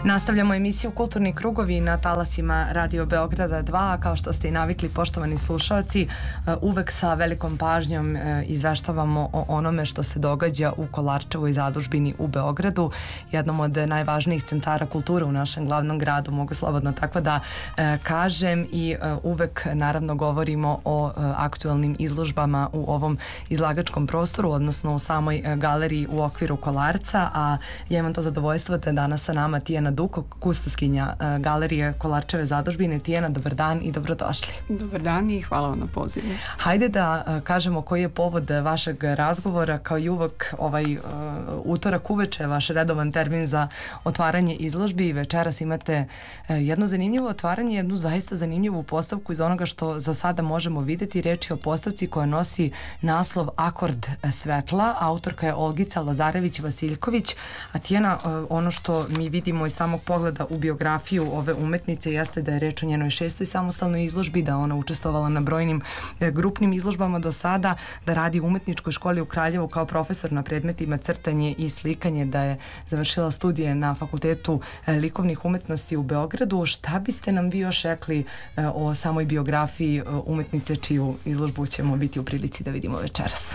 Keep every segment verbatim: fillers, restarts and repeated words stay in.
Nastavljamo emisiju Kulturni krugovi na talasima Radio Beograda dva. Kao što ste i navikli, poštovani slušalci, uvek sa velikom pažnjom izveštavamo o onome što se događa u Kolarčevoj zadužbini u Beogradu, jednom od najvažnijih centara kulture u našem glavnom gradu, mogu slobodno tako da kažem, i uvek naravno govorimo o aktuelnim izložbama u ovom izlagačkom prostoru, odnosno u samoj galeriji u okviru Kolarca, a ja imam to zadovoljstvo da je danas sa nama Tijana Duko, kustoskinja uh, galerije Kolarčeve zadužbine. Tijana, dobar dan i dobrodošli. Dobar dan i hvala vam na pozivu. Hajde da uh, kažemo koji je povod vašeg razgovora. Kao i uvek, ovaj uh, utorak uveče, vaš redovan termin za otvaranje izložbi. Večeras imate uh, jedno zanimljivo otvaranje, jednu zaista zanimljivu postavku iz onoga što za sada možemo videti. Reč je o postavci koja nosi naslov Akord svetla. Autorka je Olgica Lazarević-Vasiljković. A Tijana, uh, ono što mi vidimo iz samog pogleda u biografiju ove umetnice jeste da je reč o njenoj šestoj samostalnoj izložbi, da ona učestvovala na brojnim e, grupnim izložbama do sada, da radi u umetničkoj školi u Kraljevu kao profesor na predmetima crtanje i slikanje, da je završila studije na Fakultetu e, likovnih umetnosti u Beogradu. Šta biste nam vi još rekli e, o samoj biografiji e, umetnice čiju izložbu ćemo biti u prilici da vidimo večeras?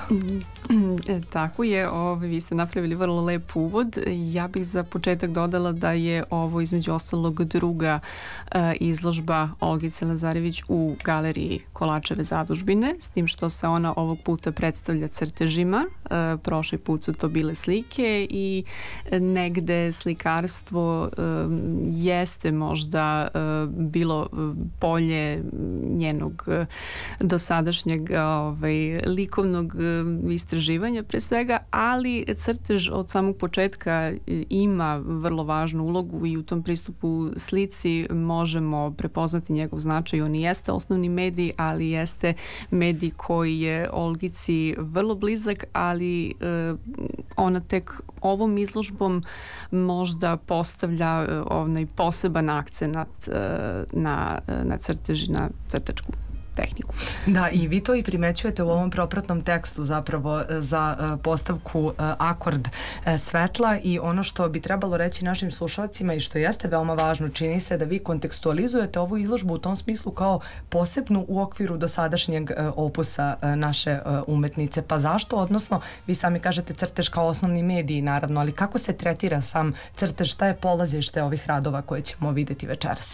E, tako je, ovaj, vi ste napravili vrlo lep uvod. Ja bih za početak dodala da je ovo između ostalog druga uh, izložba Olgice Lazarević u galeriji Kolarčeve zadužbine, s tim što se ona ovog puta predstavlja crtežima. Uh, prošli put su to bile slike i negde slikarstvo uh, jeste možda uh, bilo polje njenog uh, dosadašnjeg ovaj, likovnog uh, istraživanja pre svega, ali crtež od samog početka ima vrlo važnu ulogu i u tom pristupu slici možemo prepoznati njegov značaj. On jeste osnovni medij, ali jeste medij koji je Olgici vrlo blizak, ali e, ona tek ovom izložbom možda postavlja e, onaj poseban akcenat e, na, na crteži, na crtačku tehniku. Da, i vi to i primećujete u ovom propratnom tekstu zapravo za postavku Akord svetla, i ono što bi trebalo reći našim slušalcima i što jeste veoma važno, čini se da vi kontekstualizujete ovu izložbu u tom smislu kao posebnu u okviru dosadašnjeg opusa naše umetnice. Pa zašto? Odnosno, vi sami kažete crtež kao osnovni medij, naravno, ali kako se tretira sam crtež? Šta je polazište ovih radova koje ćemo videti večeras?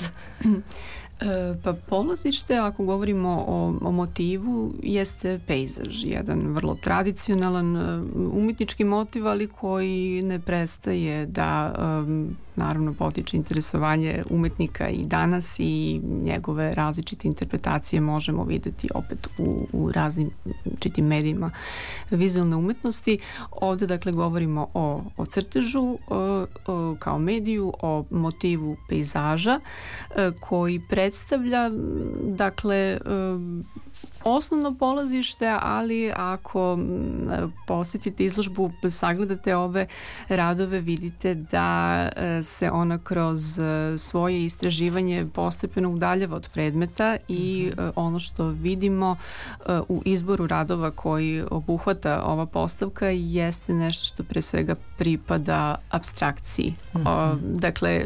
E, pa polazište, ako govorimo o, o motivu, jeste pejzaž, jedan vrlo tradicionalan umetnički motiv, ali koji ne prestaje da um, naravno potiče interesovanje umetnika i danas, i njegove različite interpretacije možemo videti opet u, u raznim čitim medijima vizualne umetnosti. Ovde dakle govorimo o, o crtežu o, o, kao mediju, o motivu pejzaža e, koji predstavlja dakle e, osnovno polazište, ali ako posjetite izložbu, sagledate ove radove, vidite da se ona kroz svoje istraživanje postepeno udaljava od predmeta i mm-hmm. ono što vidimo u izboru radova koji obuhvata ova postavka jeste nešto što pre svega pripada apstrakciji. Mm-hmm. Dakle,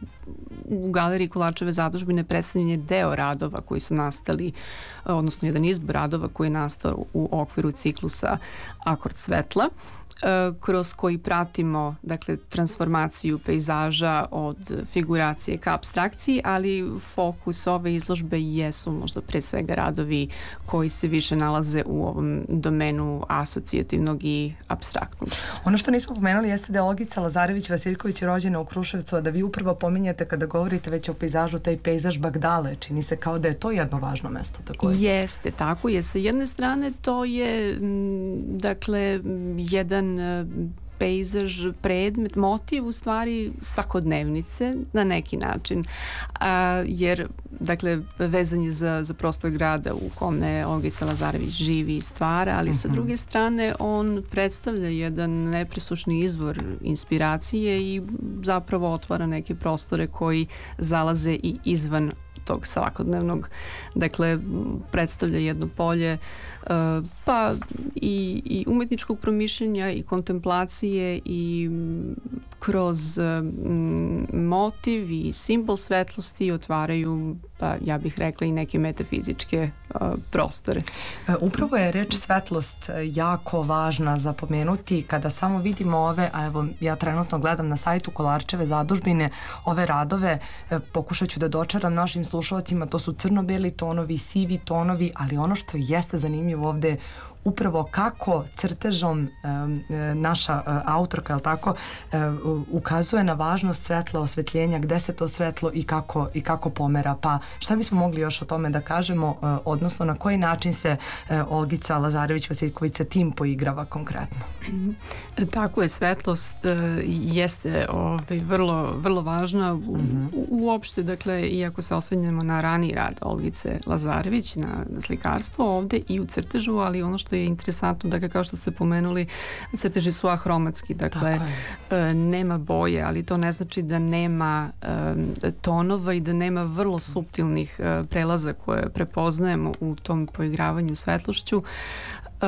u galeriji Kolarčeve zadužbine predstavljen je deo radova koji su nastali, odnosno jedan izbor radova koji je nastao u okviru ciklusa Akord svetla, kroz koji pratimo dakle transformaciju pejzaža od figuracije ka apstrakciji, ali fokus ove izložbe jesu možda pre svega radovi koji se više nalaze u ovom domenu asocijativnog i apstraktnog. Ono što nismo pomenuli jeste da je Olgica Lazarević-Vasiljković rođena u Kruševcu, a da vi upravo pominjete kada govorite već o pejzažu, taj pejzaž Bagdale, čini se kao da je to jedno važno mesto takođe. Jeste, tako je. Sa jedne strane to je dakle jedan pejzaž, predmet, motiv u stvari svakodnevnice na neki način, a, jer dakle vezan je za, za prostor grada u kome Olgica Lazarević živi i stvara, ali uh-huh. sa druge strane on predstavlja jedan nepresušni izvor inspiracije i zapravo otvara neke prostore koji zalaze i izvan tog svakodnevnog. Dakle, predstavlja jedno polje pa i, i umetničkog promišljanja i kontemplacije i kroz motiv i simbol svetlosti otvaraju, pa ja bih rekla, i neke metafizičke uh, prostore. Upravo je reč svetlost jako važna za pomenuti kada samo vidimo ove, a evo ja trenutno gledam na sajtu Kolarčeve zadužbine, ove radove, pokušat ću da dočaram našim slušalcima, to su crno-beli tonovi, sivi tonovi, ali ono što jeste zanimljivo ovde upravo kako crtežom e, naša e, autorka, je li tako, e, ukazuje na važnost svetla, osvetljenja, gde se to svetlo i kako, i kako pomera. Pa šta bismo mogli još o tome da kažemo, e, odnosno na koji način se e, Olgica Lazarević-Vasiljković sa tim poigrava konkretno? Tako je, svetlost e, jeste ovaj, vrlo, vrlo važna u, mm-hmm. u, uopšte, dakle, iako se osvrnemo na raniji rad Olgice Lazarević, na, na slikarstvo ovde i u crtežu, ali ono što je interesantno, dakle, kao što ste pomenuli, crteži su ahromatski, dakle, e, nema boje, ali to ne znači da nema e, tonova i da nema vrlo suptilnih e, prelaza koje prepoznajemo u tom poigravanju svetlošću. E,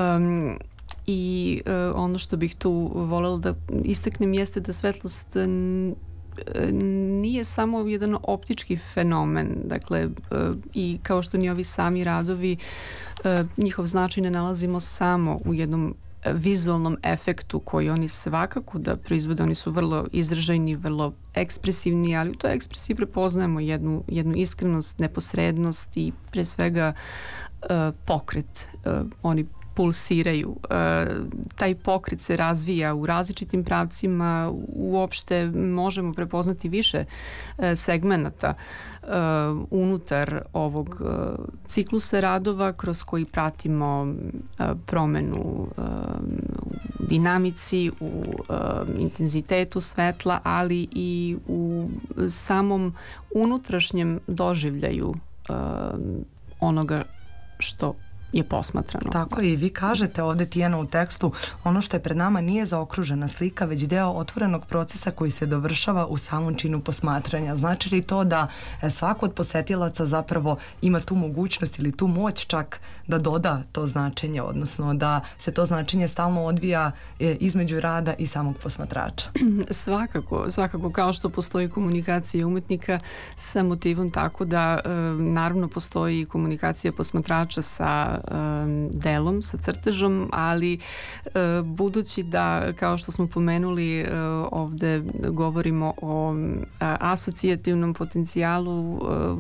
I e, ono što bih tu voljela da istaknem jeste da svetlost n, nije samo jedan optički fenomen, dakle, e, i kao što ni ovi sami radovi, e, njihov značaj ne nalazimo samo u jednom vizualnom efektu koji oni svakako da proizvode. Oni su vrlo izražajni, vrlo ekspresivni, ali u toj ekspresiji prepoznajemo jednu, jednu iskrenost, neposrednost i pre svega e, pokret. E, oni pulsiraju. E, taj pokret se razvija u različitim pravcima, uopšte možemo prepoznati više e, segmenata e, unutar ovog e, ciklusa radova kroz koji pratimo e, promenu e, u dinamici, u e, intenzitetu svetla, ali i u samom unutrašnjem doživljaju e, onoga što je posmatrano. Tako i vi kažete ovde, Tijana, u tekstu, ono što je pred nama nije zaokružena slika, već deo otvorenog procesa koji se dovršava u samom činu posmatranja. Znači li to da svako od posetilaca zapravo ima tu mogućnost ili tu moć čak da doda to značenje, odnosno da se to značenje stalno odvija između rada i samog posmatrača? Svakako, svakako, kao što postoji komunikacija umetnika sa motivom, tako da naravno postoji komunikacija posmatrača sa delom, sa crtežom, ali budući da, kao što smo pomenuli, ovde govorimo o asocijativnom potencijalu,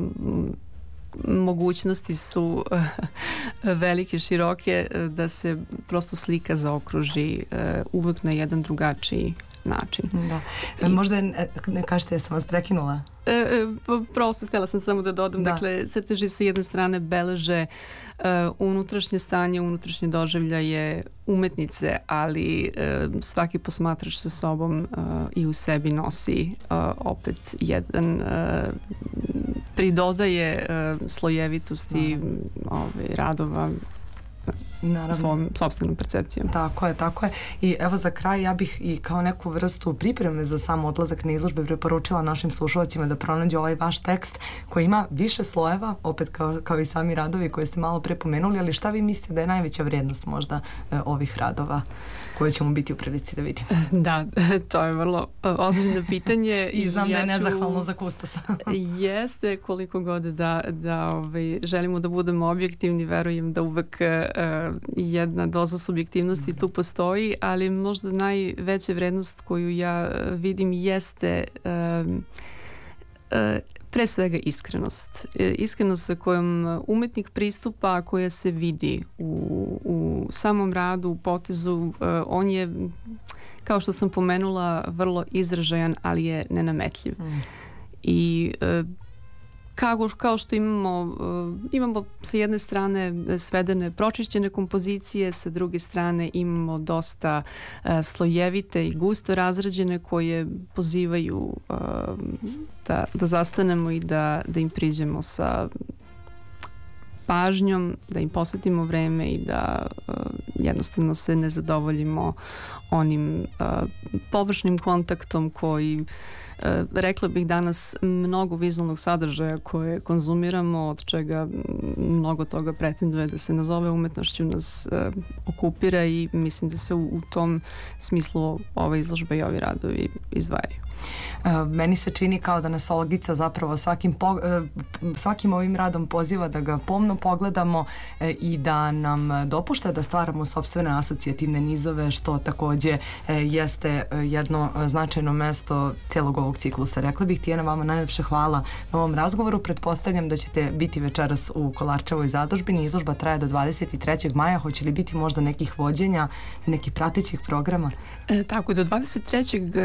mogućnosti su velike, široke, da se prosto slika zaokruži uvek na jedan drugačiji način. Da. I, možda ne, ne kažete, ja sam vas prekinula? E, e, prosto htjela sam samo da dodam, da. Dakle, crteži sa jedne strane beleže uh, unutrašnje stanje, unutrašnje doživljaje umetnice, ali uh, svaki posmatrač sa sobom uh, i u sebi nosi uh, opet jedan, uh, pridodaje uh, slojevitosti ove, radova Naravno. Svojom sopstvenom percepcijom. Tako je, tako je. I evo za kraj ja bih i kao neku vrstu pripreme za sam odlazak na izložbe preporučila našim slušalcima da pronađe ovaj vaš tekst koji ima više slojeva, opet kao, kao i sami radovi koje ste malo pre pomenuli, ali šta vi mislite da je najveća vrijednost možda e, ovih radova koje ćemo biti u prilici da vidimo? Da, to je vrlo ozbiljno pitanje. I znam ja da je ću... nezahvalno za kustosa. Jeste, koliko god da, da ovaj, želimo da budemo objektivni, verujem da uvek uh, jedna doza subjektivnosti mm. tu postoji, ali možda najveća vrednost koju ja vidim jeste uh, uh, pre svega iskrenost. Iskrenost sa kojom umetnik pristupa, koja se vidi u, u samom radu, u potezu. On je, kao što sam pomenula, vrlo izražajan, ali je nenametljiv. Mm. I kao, kao što imamo, imamo sa jedne strane svedene, pročišćene kompozicije, sa druge strane imamo dosta slojevite i gusto razrađene koje pozivaju da, da zastanemo i da, da im priđemo sa pažnjom, da im posvetimo vreme i da uh, jednostavno se ne zadovoljimo onim uh, površnim kontaktom koji E, rekla bih danas mnogo vizualnog sadržaja koje konzumiramo, od čega mnogo toga pretenduje da se nazove umetnošću, nas e, okupira i mislim da se u, u tom smislu ova izložba i ovi radovi izdvajaju. E, meni se čini kao da nas Olgica zapravo svakim, po, e, svakim ovim radom poziva da ga pomno pogledamo e, i da nam dopušta da stvaramo sopstvene asocijativne nizove, što takođe e, jeste jedno značajno mesto cijelog ovog ciklusa. Rekla bih, Tijana, vama najlepše hvala na ovom razgovoru. Pretpostavljam da ćete biti večeras u Kolarčevoj zadužbini. Izložba traje do dvadeset trećeg maja. Hoće li biti možda nekih vođenja, nekih pratećih programa? E, tako, do dvadeset trećeg